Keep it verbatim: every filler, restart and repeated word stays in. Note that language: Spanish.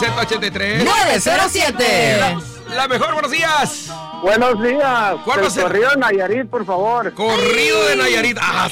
Z ochenta y tres nueve cero siete. La, la mejor, buenos días. Buenos días. ¿Cuál va a ser? Corrido de Nayarit, por favor. Corrido de Nayarit. Ah,